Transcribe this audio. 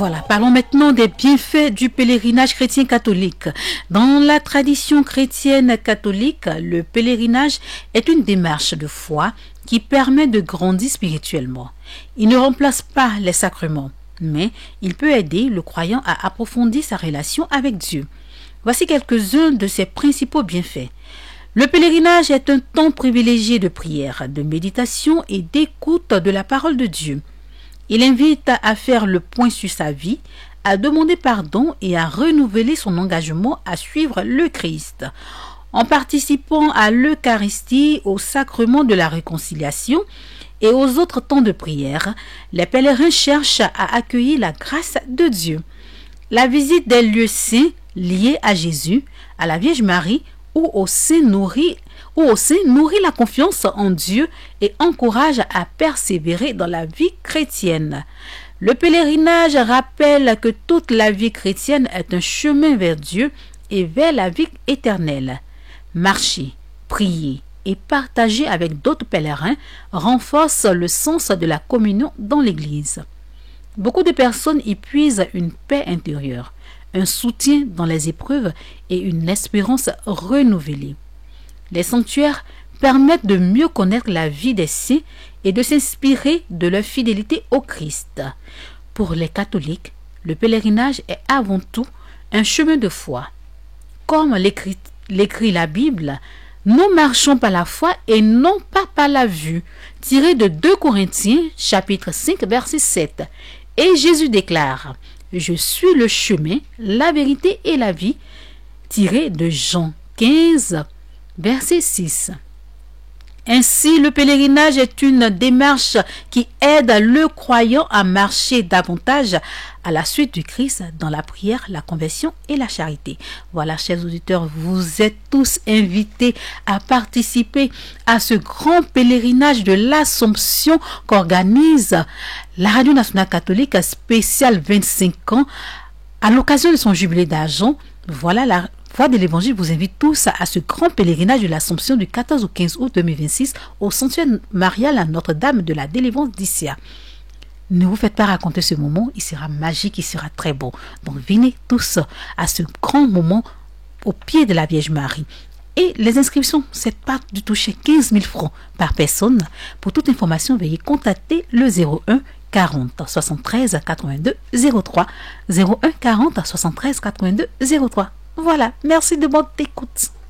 Voilà, parlons maintenant des bienfaits du pèlerinage chrétien catholique. Dans la tradition chrétienne catholique, le pèlerinage est une démarche de foi qui permet de grandir spirituellement. Il ne remplace pas les sacrements, mais il peut aider le croyant à approfondir sa relation avec Dieu. Voici quelques-uns de ses principaux bienfaits. Le pèlerinage est un temps privilégié de prière, de méditation et d'écoute de la parole de Dieu. Il invite à faire le point sur sa vie, à demander pardon et à renouveler son engagement à suivre le Christ. En participant à l'Eucharistie, au sacrement de la réconciliation et aux autres temps de prière, les pèlerins cherchent à accueillir la grâce de Dieu. La visite des lieux saints liés à Jésus, à la Vierge Marie ou au Saint nourrit la confiance en Dieu et encourage à persévérer dans la vie chrétienne. Le pèlerinage rappelle que toute la vie chrétienne est un chemin vers Dieu et vers la vie éternelle. Marcher, prier et partager avec d'autres pèlerins renforce le sens de la communion dans l'Église. Beaucoup de personnes y puisent une paix intérieure, un soutien dans les épreuves et une espérance renouvelée. Les sanctuaires permettent de mieux connaître la vie des saints et de s'inspirer de leur fidélité au Christ. Pour les catholiques, le pèlerinage est avant tout un chemin de foi. Comme l'écrit la Bible, nous marchons par la foi et non pas par la vue, tiré de 2 Corinthiens chapitre 5 verset 7. Et Jésus déclare: je suis le chemin, la vérité et la vie, tiré de Jean 15 verset 6. Ainsi, le pèlerinage est une démarche qui aide le croyant à marcher davantage à la suite du Christ dans la prière, la conversion et la charité. Voilà, chers auditeurs, vous êtes tous invités à participer à ce grand pèlerinage de l'Assomption qu'organise la Radio Nationale Catholique spéciale 25 ans à l'occasion de son jubilé d'argent. Voilà, la Voix de l'Évangile vous invite tous à ce grand pèlerinage de l'Assomption du 14 au 15 août 2026 au sanctuaire marial à Notre-Dame de la Délivrance d'Issia. Ne vous faites pas raconter ce moment, il sera magique, il sera très beau. Donc venez tous à ce grand moment au pied de la Vierge Marie. Et les inscriptions, c'est pas du tout cher, 15 000 francs par personne. Pour toute information, veuillez contacter le 01 40 73 82 03. 01 40 73 82 03. Voilà, merci de votre écoute.